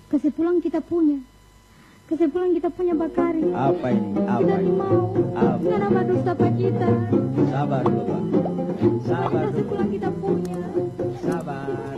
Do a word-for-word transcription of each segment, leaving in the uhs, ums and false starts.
Kesimpulan kita punya. Kesimpulan kita punya Bakari. Apa ini? Apa Kita ini? mau. Apa? Kenapa dosa Pak kita? Sabar dulu, Pak. Sabar dulu. Kesimpulan kita punya. Sabar.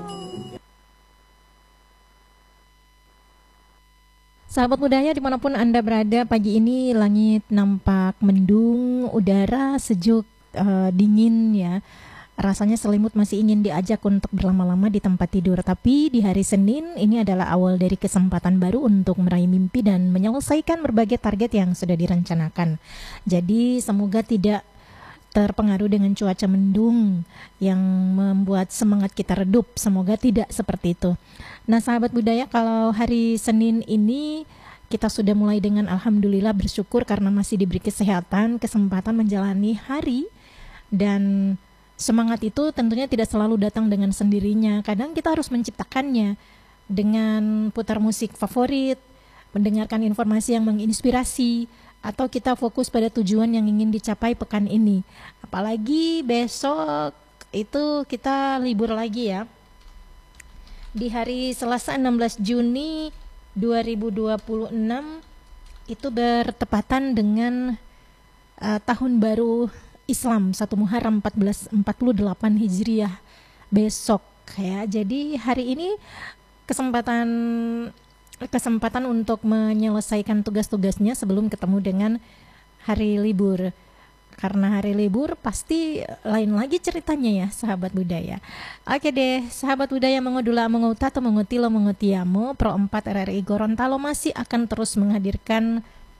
Sahabat Budaya dimanapun Anda berada, pagi ini langit nampak mendung, udara sejuk, uh, dingin ya. Rasanya selimut masih ingin diajak untuk berlama-lama di tempat tidur. Tapi di hari Senin ini adalah awal dari kesempatan baru untuk meraih mimpi dan menyelesaikan berbagai target yang sudah direncanakan. Jadi semoga tidak terpengaruh dengan cuaca mendung yang membuat semangat kita redup. Semoga tidak seperti itu. Nah sahabat budaya, kalau hari Senin ini kita sudah mulai dengan alhamdulillah bersyukur karena masih diberi kesehatan, kesempatan menjalani hari. Dan semangat itu tentunya tidak selalu datang dengan sendirinya. Kadang kita harus menciptakannya dengan putar musik favorit, mendengarkan informasi yang menginspirasi, atau kita fokus pada tujuan yang ingin dicapai pekan ini. Apalagi besok itu kita libur lagi ya. Di hari Selasa enam belas Juni dua ribu dua puluh enam itu bertepatan dengan uh, tahun baru Islam satu Muharram seribu empat ratus empat puluh delapan Hijriah besok ya. Jadi hari ini kesempatan kesempatan untuk menyelesaikan tugas-tugasnya sebelum ketemu dengan hari libur. Karena hari libur pasti lain lagi ceritanya ya sahabat budaya. Oke deh, sahabat budaya mengodula mengutato mengutilo mengutiamo Pro empat R R I Gorontalo masih akan terus menghadirkan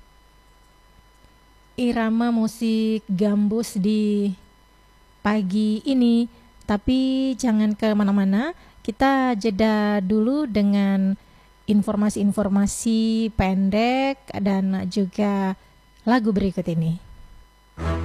irama musik gambus di pagi ini. Tapi jangan kemana-mana, kita jeda dulu dengan informasi-informasi pendek dan juga lagu berikut ini.